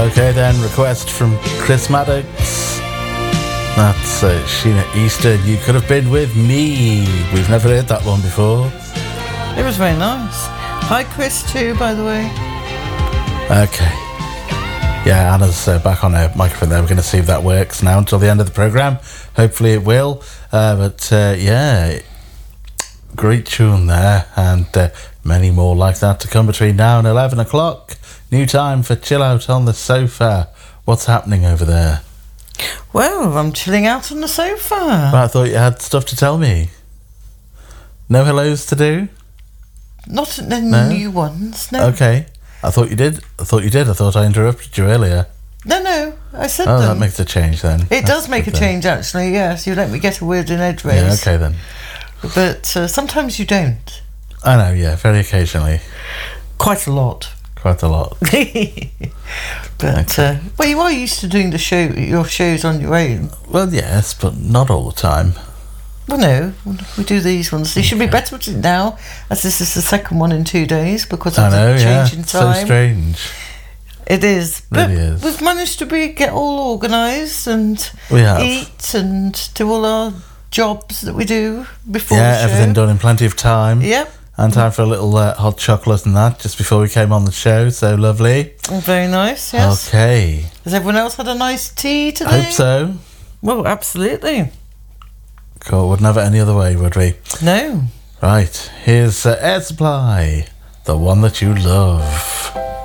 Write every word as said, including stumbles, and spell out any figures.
Okay then, request from Chris Maddox. That's uh, Sheena Easton. You could have been with me. We've never heard that one before. It was very nice. Hi Chris too, by the way. Okay. Yeah, Anna's uh, back on her microphone there. We're going to see if that works now until the end of the programme. Hopefully it will. Uh, but uh, yeah, great tune there, and uh, many more like that to come between now and eleven o'clock. New time for Chill Out on the Sofa. What's happening over there? Well, I'm chilling out on the sofa. Well, I thought you had stuff to tell me. No hellos to do? Not the No? new ones, no. Okay. I thought you did. I thought you did. I thought I interrupted you earlier. No, no, I said Oh, them. that makes a change then. It That's does make a good then. change, actually, yes. You let me get a word in edgeways. Yeah, okay then. But uh, sometimes you don't. I know, yeah, very occasionally. Quite a lot. Quite a lot. But, Okay. uh, well, you are used to doing the show, your shows on your own. Well, yes, but not all the time. Well, no, we do these ones. They should be better at it now, as this is the second one in two days because I of know, the yeah. change in time. So strange. It is. But Really is. we've managed to be get all organised and We have. eat and do all our jobs that we do before Yeah, the show. everything done in plenty of time. Yep. And time for a little uh, hot chocolate and that just before we came on the show. So lovely. Very nice, yes. Okay. Has everyone else had a nice tea today? Hope so. Well, absolutely. Cool. Wouldn't have it any other way, would we? No. Right. Here's uh, Air Supply, the one that you love.